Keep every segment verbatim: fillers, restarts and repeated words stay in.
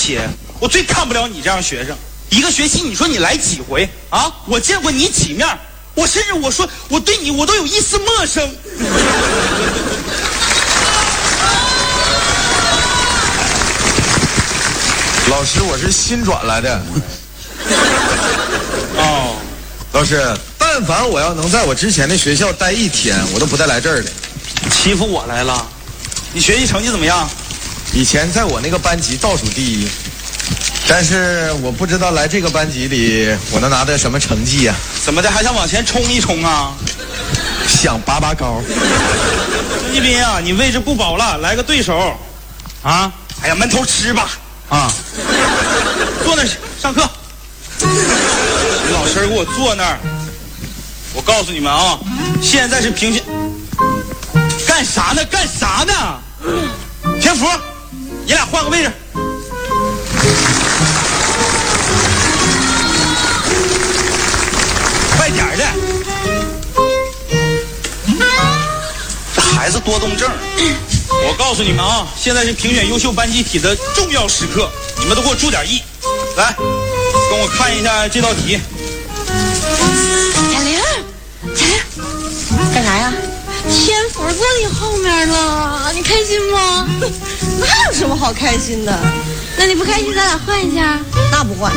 且我最看不了你这样学生。一个学期你说你来几回啊？我见过你几面，我甚至我说我对你我都有一丝陌生。 老师，我是新转来的。 哦， 老师，但凡我要能在我之前的学校待一天，我都不带来这儿的。 欺负我来了？你学习成绩怎么样？ 以前在我那个班级倒数第一，但是我不知道来这个班级里我能拿到什么成绩呀、啊？ 怎么的，还想往前冲一冲啊？ 想拔拔高。 孙一斌啊，你位置不保了，来个对手。啊？哎呀，闷头吃吧。啊，坐那儿去上课。你老实给我坐那儿。我告诉你们啊，现在是评选。干啥呢？干啥呢？天福，你俩换个位置。快点的。这孩子多动症。我告诉你们啊，现在是评选优秀班级体的重要时刻，你们都给我注点意。来，跟我看一下这道题。 贾玲，贾玲，干啥呀？天福坐你后面了，你开心吗？ 那有什么好开心的？ 那你不开心，咱俩换一下。 那不换。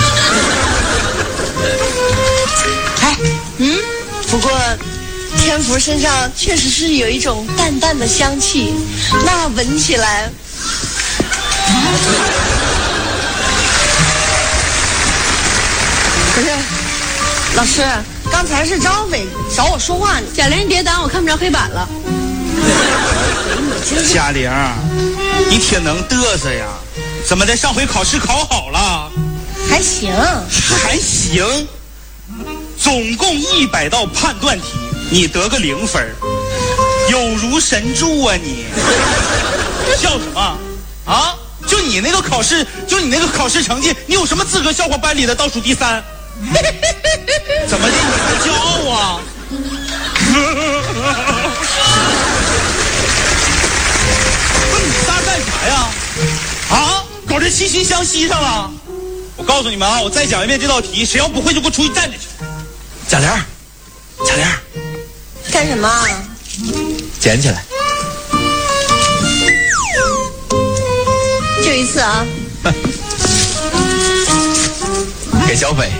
哎，嗯，不过天福身上确实是有一种淡淡的香气，那闻起来。不是，老师，刚才是张伟找我说话呢。 贾玲，你别挡，我看不着黑板了。 贾玲，你挺能嘚瑟呀，怎么的？上回考试考好了？ 还行， 还行。总共一百道判断题，你得个零分，有如神助啊你！笑什么啊？就你那个考试，就你那个考试成绩，你有什么资格笑话班里的倒数第三？怎么的？你还骄傲啊？不是你仨干啥呀？啊？搞这惺惺相惜上了？我告诉你们啊，我再讲一遍这道题，谁要不会就给我出去站着去。贾玲，贾玲， 干什么？ 捡起来。 就一次啊。 给小斐。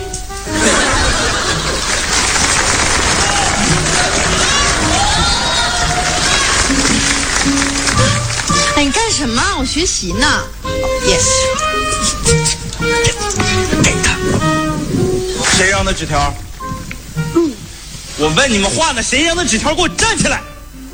哎，你干什么？我学习呢。 也是。 给他。谁扔的纸条？嗯。我问你们话呢，谁扔的纸条？给我站起来。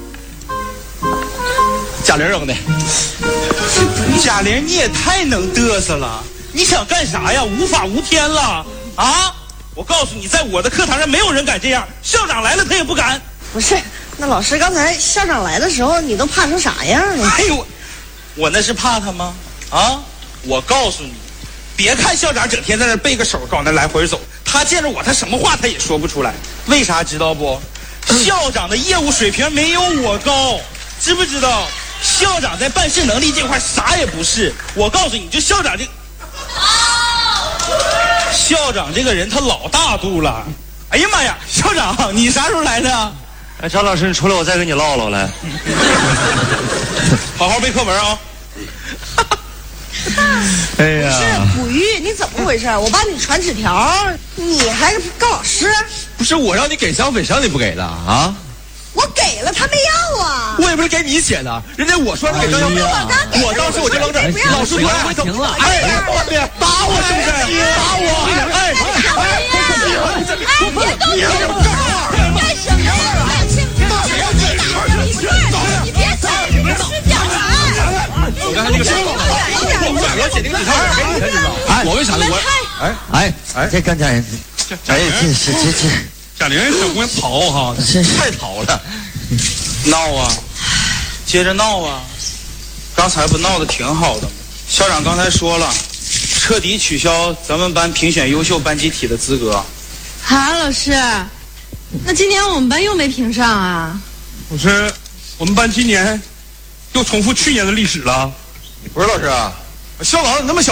贾玲扔的。贾玲，你也太能嘚瑟了！你想干啥呀？无法无天了啊！我告诉你，在我的课堂上没有人敢这样，校长来了他也不敢。 不是，那老师刚才校长来的时候，你都怕成啥样了？ 哎呦，我那是怕他吗？啊！我告诉你，别看校长整天在那背个手搞那来回走，他见着我他什么话他也说不出来。为啥知道不？校长的业务水平没有我高，知不知道？校长在办事能力这块啥也不是。我告诉你，就校长这校长这个人他老大度了。哎呀妈呀，校长你啥时候来的？ 哎，张老师，你出来，我再跟你唠唠来。 好好背课文啊。 哎呀， 是古玉，你怎么回事？我帮你传纸条，你还是告老师？ 不是我让你给小斐，谁让你不给的啊？ 我给了，他没要啊。 我也不是给你写的，人家我说给张小斐，我当时我就扔这儿，老师突然回头， 停了， 哎，打我是不是？打我！哎哎哎！ 哎，别动手！干什么呀？到谁要这样？你别走，你别吃脚啊！ 我刚才那个谁，我我写那个纸条给你才知道。哎，我为啥呢？我哎哎哎，这干家人，哎，这是这这。 贾玲小姑娘淘哈， 真是太淘了， 闹啊，接着闹啊！刚才不闹得挺好的吗？校长刚才说了，彻底取消咱们班评选优秀班集体的资格。 啊，老师，那今年我们班又没评上啊？ 老师，我们班今年又重复去年的历史了。 不是老师啊，校长怎么那么小